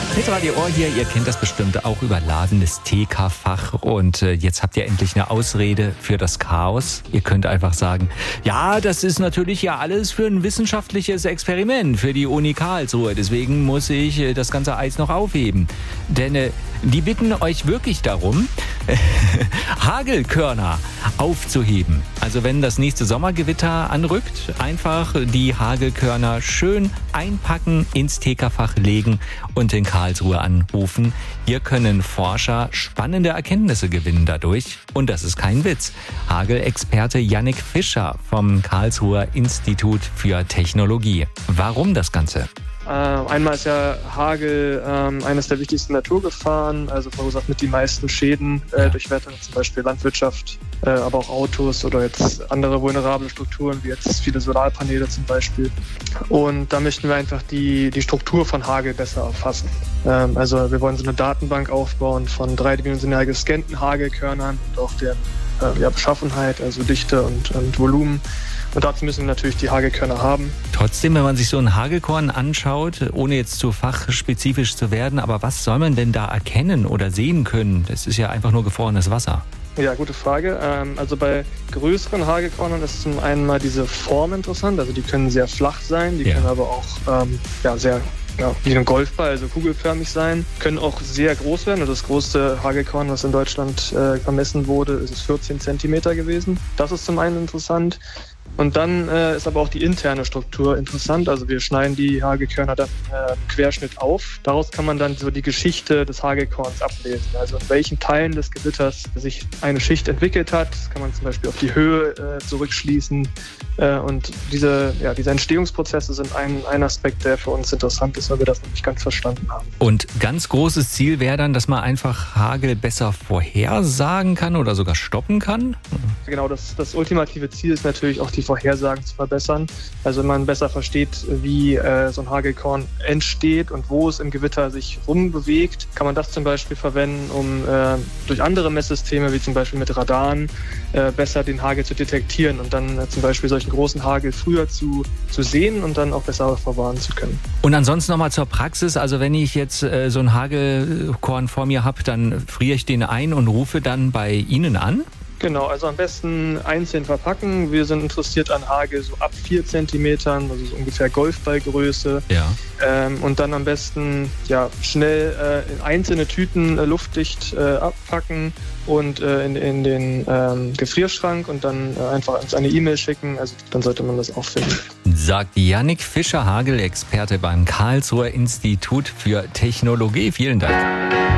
Hitradio Ohr hier, ihr kennt das bestimmt auch, überladenes TK-Fach und jetzt habt ihr endlich eine Ausrede für das Chaos. Ihr könnt einfach sagen, ja, das ist natürlich ja alles für ein wissenschaftliches Experiment für die Uni Karlsruhe, deswegen muss ich das ganze Eis noch aufheben. Denn die bitten euch wirklich darum, Hagelkörner aufzuheben. Also wenn das nächste Sommergewitter anrückt, einfach die Hagelkörner schön einpacken, ins TK-Fach legen und in Karlsruhe anrufen. Hier können Forscher spannende Erkenntnisse gewinnen dadurch. Und das ist kein Witz. Hagelexperte Jannik Fischer vom Karlsruher Institut für Technologie. Warum das Ganze? Einmal ist ja Hagel eines der wichtigsten Naturgefahren, also verursacht mit die meisten Schäden durch Wetter, zum Beispiel Landwirtschaft, aber auch Autos oder jetzt andere vulnerable Strukturen, wie jetzt viele Solarpaneele zum Beispiel. Und da möchten wir einfach die Struktur von Hagel besser erfassen. Also wir wollen so eine Datenbank aufbauen von dreidimensional gescannten Hagelkörnern und auch deren Beschaffenheit, also Dichte und Volumen. Und dazu müssen wir natürlich die Hagelkörner haben. Trotzdem, wenn man sich so ein Hagelkorn anschaut, ohne jetzt zu fachspezifisch zu werden, aber was soll man denn da erkennen oder sehen können? Das ist ja einfach nur gefrorenes Wasser. Ja, gute Frage. Also bei größeren Hagelkörnern ist zum einen mal diese Form interessant. Also die können sehr flach sein, die können aber auch sehr wie ein Golfball, also kugelförmig sein, können auch sehr groß werden. Und das größte Hagelkorn, was in Deutschland vermessen wurde, ist 14 Zentimeter gewesen. Das ist zum einen interessant. Und dann ist aber auch die interne Struktur interessant. Also wir schneiden die Hagelkörner dann im Querschnitt auf. Daraus kann man dann so die Geschichte des Hagelkorns ablesen. Also in welchen Teilen des Gewitters sich eine Schicht entwickelt hat. Das kann man zum Beispiel auf die Höhe zurückschließen. Und diese Entstehungsprozesse sind ein Aspekt, der für uns interessant ist, weil wir das noch nicht ganz verstanden haben. Und ganz großes Ziel wäre dann, dass man einfach Hagel besser vorhersagen kann oder sogar stoppen kann? Genau, das ultimative Ziel ist natürlich auch die Vorhersagen zu verbessern. Also wenn man besser versteht, wie so ein Hagelkorn entsteht und wo es im Gewitter sich rumbewegt, kann man das zum Beispiel verwenden, um durch andere Messsysteme, wie zum Beispiel mit Radaren, besser den Hagel zu detektieren und dann zum Beispiel solchen großen Hagel früher zu sehen und dann auch besser verwahren zu können. Und ansonsten nochmal zur Praxis. Also wenn ich jetzt so ein Hagelkorn vor mir habe, dann friere ich den ein und rufe dann bei Ihnen an? Genau, also am besten einzeln verpacken. Wir sind interessiert an Hagel so ab 4 Zentimetern, also so ungefähr Golfballgröße. Ja. Und dann am besten schnell in einzelne Tüten luftdicht abpacken und in den Gefrierschrank und dann einfach uns eine E-Mail schicken. Also dann sollte man das auch finden. Sagt Jannik Fischer, Hagelexperte beim Karlsruher Institut für Technologie. Vielen Dank.